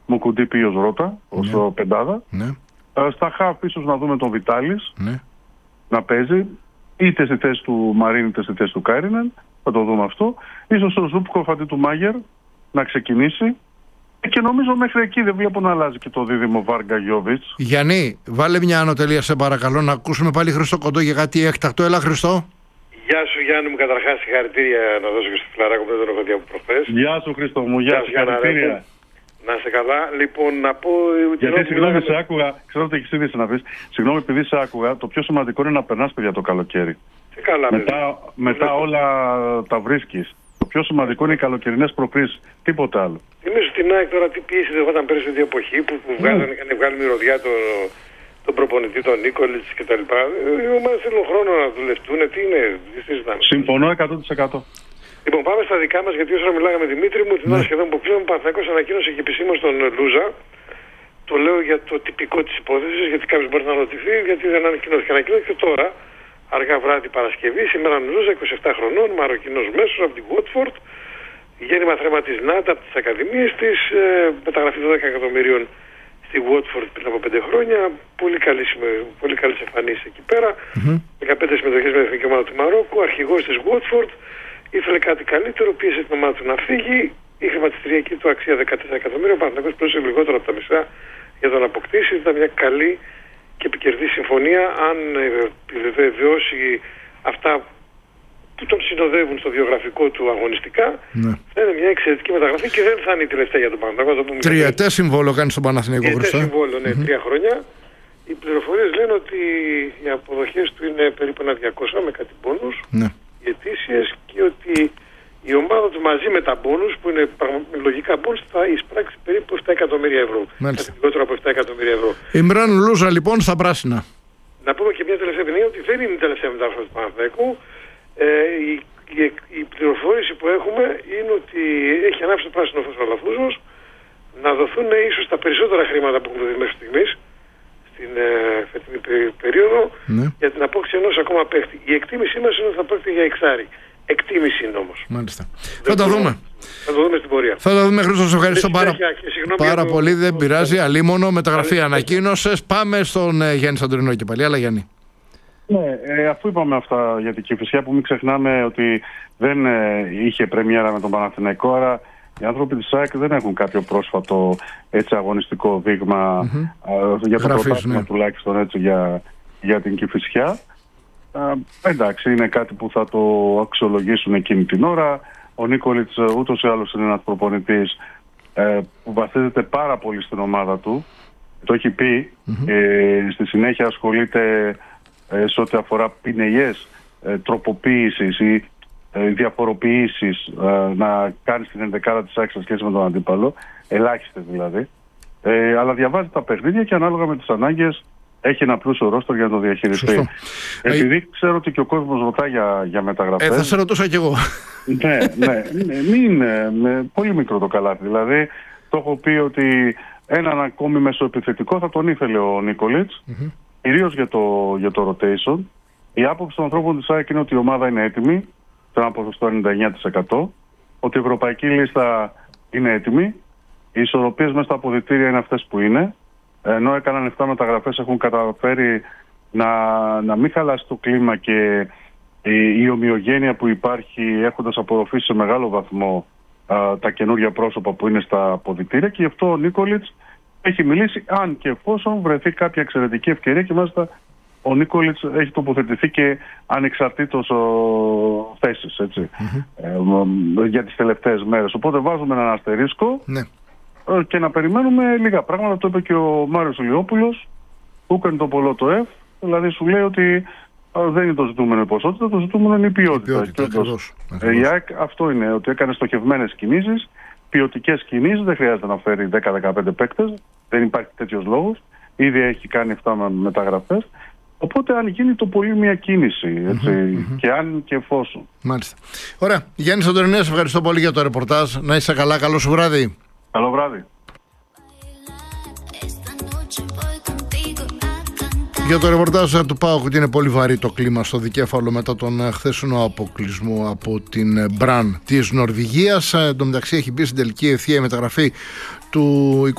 Μουκουντή Πίος Ρώτα ως πεντάδα. Ναι. Στα χαφ ίσως να δούμε τον Βιτάλης να παίζει είτε στη θέση του Μαρίν είτε στη θέση του Κάιρινεν. Θα το δούμε αυτό. Ίσως ο Ζούπκοφ αντί του Μάγερ να ξεκινήσει. Και νομίζω μέχρι εκεί δεν βλέπω να αλλάζει και το δίδυμο Βάργα Γιόβιτς. Γιάννη, βάλε μια ανωτελεία σε παρακαλώ να ακούσουμε πάλι Χρήστο Κοντό για κάτι έκτακτο. Έλα Χριστό. Γεια σου Γιάννη μου, καταρχάς συγχαρητήρια να δώσω και στο φιλαράκο που δεν τον έχω δει από προχθές. Γεια σου Χρήστο μου, γεια σου, συγχαρητήρια. Να είστε καλά. Λοιπόν, να πω... Γιατί συγγνώμη σε άκουγα, ξέρω ότι έχεις ήδη να πεις, συγγνώμη επειδή σε άκουγα, το πιο σημαντικό είναι να περνάς παιδιά το καλοκαίρι. Τι καλά, μετά όλα τα βρίσκεις. Το πιο σημαντικό είναι οι καλοκαιρινές προκρίσεις, τίποτα άλλο. Θυμίζω στην ΑΕΚ τώρα τι πίεση δεχόταν πέρυσι την εποχή που είχαν βγάλει μυρωδιά τον προπονητή, τον Νίκολιτς κτλ. Οι ομάδες θέλουν χρόνο να δουλευτούν, τι είναι, τι συζητάμε. Συμφωνώ 100%. Λοιπόν, πάμε στα δικά μας, γιατί όσο μιλάγαμε Δημήτρη μου, την ώρα σχεδόν που κλείνουμε, ο Παναθηναϊκός ανακοίνωσε και επισήμως τον Λούζα. Το λέω για το τυπικό της υπόθεσης, γιατί κάποιος μπορεί να ρωτηθεί, γιατί δεν ανακοινώθηκε. Ανακοινώθηκε τώρα, αργά βράδυ Παρασκευή, σήμερα Λούζα, 27 χρονών, Μαροκινός μέσος από την Watford, γέννημα θρέμα της Νάτα από τις ακαδημίες της, μεταγραφή 12 εκατομμυρίων στη Watford πριν από 5 χρόνια, πολύ καλές εμφανίσεις εκεί πέρα, 15 συμμετοχές με την εθνική ομάδα του Μαρόκου, αρχηγός της Watford. Ήθελε κάτι καλύτερο, πίεσε την ομάδα του να φύγει. Η χρηματιστηριακή του αξία 14 εκατομμύρια. Ο Παναθηναϊκός πλήρωσε λιγότερο από τα μισά για τον αποκτήσει. Ήταν μια καλή και επικερδή συμφωνία. Αν επιβεβαιώσει αυτά που τον συνοδεύουν στο βιογραφικό του αγωνιστικά, θα είναι μια εξαιρετική μεταγραφή και δεν θα είναι η τελευταία για τον Παναθηναϊκό. Τριετές συμβόλαιο κάνει στον Παναθηναϊκό. Τριετές συμβόλαιο, ναι, 3 χρόνια. Οι πληροφορίες λένε ότι οι αποδοχές του είναι περίπου ένα 200 με κάτι πόνους. Οι αιτήσιες και ότι η ομάδα του μαζί με τα μπόνους που είναι λογικά μπόνους θα εισπράξει περίπου 7 εκατομμύρια ευρώ. Κάτι λιγότερο από 7 εκατομμύρια ευρώ. Ιμπράν Λούζα λοιπόν στα πράσινα. Να πούμε και μια τελευταία ποινία ότι δεν είναι η τελευταία μετάφραση του Παναθηναϊκού. Η πληροφόρηση που έχουμε είναι ότι έχει ανάψει το πράσινο φως ο Αλαφούζος να δοθούν ίσως τα περισσότερα χρήματα που έχουν δοθεί μέχρι στιγμής στην φετινή περίοδο για την απόκτηση ενός ακόμα παίχτη. Η εκτίμησή μας είναι ότι θα πρόκειται για εξάρι. Εκτίμηση είναι όμως. Μάλιστα. Θα το δούμε. Θα το δούμε στην πορεία. Θα το δούμε, Χρήστο. Σε ευχαριστώ πάρα πολύ. Δεν πειράζει. Αλίμονο, μεταγραφή ανακοίνωσες. Πάμε στον Γιάννη Σαντορινό και πάλι. Άλλα Γιάννη. Ναι, αφού είπαμε αυτά για την Κηφισιά, που μην ξεχνάμε ότι δεν είχε πρεμιέρα με τον Παναθηναϊκό, άρα οι άνθρωποι της ΑΕΚ δεν έχουν κάποιο πρόσφατο έτσι, αγωνιστικό δείγμα για το πρωτάθλημα τουλάχιστον έτσι, για την Κηφισιά. Εντάξει, είναι κάτι που θα το αξιολογήσουν εκείνη την ώρα. Ο Νίκολιτς ούτως ή άλλως είναι ένας προπονητής που βασίζεται πάρα πολύ στην ομάδα του. Το έχει πει. Στη συνέχεια ασχολείται σε ό,τι αφορά πινελιές τροποποίησης ή διαφοροποιήσεις να κάνει στην ενδεκάδα της ΑΕΚ σε σχέση με τον αντίπαλο, ελάχιστες δηλαδή, αλλά διαβάζει τα παιχνίδια και ανάλογα με τις ανάγκες έχει ένα πλούσιο ρόστο για να το διαχειριστεί. Επειδή ξέρω ότι και ο κόσμος ρωτάει για μεταγραφές. Θα σε ρωτούσα κι εγώ. Ναι, είναι πολύ μικρό το καλάθι. Δηλαδή το έχω πει ότι έναν ακόμη μεσοεπιθετικό θα τον ήθελε ο Νίκολιτς, κυρίως για το rotation. Η άποψη των ανθρώπων της ΑΕΚ είναι ότι η ομάδα είναι έτοιμη σε ένα ποσοστό 99%, ότι η ευρωπαϊκή λίστα είναι έτοιμη, οι ισορροπίες μέσα στα αποδυτήρια είναι αυτές που είναι, ενώ έκαναν 7 μεταγραφές, έχουν καταφέρει να μην χαλάσει το κλίμα και η ομοιογένεια που υπάρχει, έχοντας απορροφήσει σε μεγάλο βαθμό τα καινούργια πρόσωπα που είναι στα αποδυτήρια, και γι' αυτό ο Νίκολιτς έχει μιλήσει αν και εφόσον βρεθεί κάποια εξαιρετική ευκαιρία, και μάλιστα ο Νίκολιτς έχει τοποθετηθεί και ανεξαρτήτως θέσεις, έτσι, για τις τελευταίες μέρες. Οπότε βάζουμε έναν αστερίσκο και να περιμένουμε λίγα πράγματα. Το είπε και ο Μάριος Ηλιόπουλος, που έκανε το πολλό το F, δηλαδή σου λέει ότι δεν είναι το ζητούμενο η ποσότητα, το ζητούμενο είναι η ποιότητα. Η ΑΕΚ αυτό είναι, ότι έκανε στοχευμένες κινήσεις, ποιοτικές κινήσεις, δεν χρειάζεται να φέρει 10-15 παίκτες, δεν υπάρχει τέτοιος λόγος, ήδη έχει κάνει 7 μεταγραφές. Οπότε αν γίνει το πολύ μια κίνηση, έτσι, και αν και εφόσον. Μάλιστα. Ωραία. Γιάννη Σαντορινέ, ευχαριστώ πολύ για το ρεπορτάζ. Να είσαι καλά, καλό σου βράδυ. Καλό βράδυ. Για το ρεπορτάζ του ΠΑΟΚ, ότι είναι πολύ βαρύ το κλίμα στο δικέφαλο μετά τον χθεσινό αποκλεισμό από την Μπραν της Νορβηγίας. Εν τω μεταξύ έχει μπει στην τελική ευθεία η μεταγραφή του